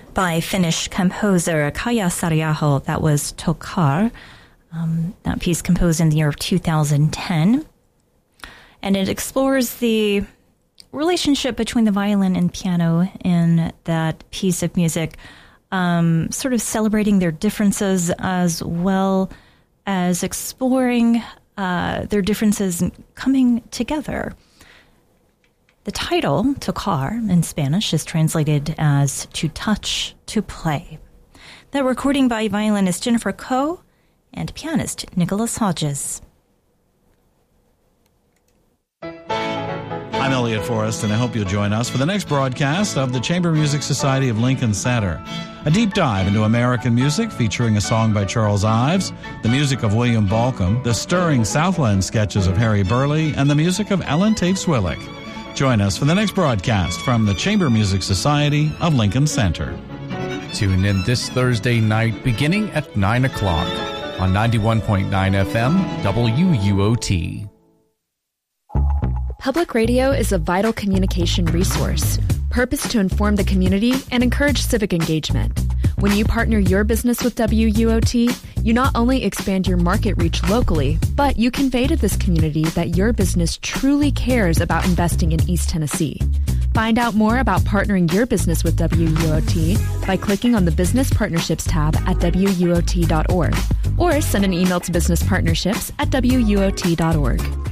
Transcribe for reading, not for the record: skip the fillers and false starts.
by Finnish composer Kaija Saariaho. That was Tokar. That piece composed in the year of 2010. And it explores the relationship between the violin and piano in that piece of music, sort of celebrating their differences as well as exploring their differences coming together. The title, Tocar, in Spanish, is translated as to touch, to play. That recording by violinist Jennifer Koh and pianist Nicholas Hodges. I'm Elliot Forrest, and I hope you'll join us for the next broadcast of the Chamber Music Society of Lincoln Center. A deep dive into American music featuring a song by Charles Ives, the music of William Balcom, the stirring Southland sketches of Harry Burleigh, and the music of Ellen Tate Swillick. Join us for the next broadcast from the Chamber Music Society of Lincoln Center. Tune in this Thursday night beginning at 9 o'clock on 91.9 FM WUOT. Public radio is a vital communication resource, purposed to inform the community and encourage civic engagement. When you partner your business with WUOT, you not only expand your market reach locally, but you convey to this community that your business truly cares about investing in East Tennessee. Find out more about partnering your business with WUOT by clicking on the Business Partnerships tab at WUOT.org or send an email to businesspartnerships@WUOT.org.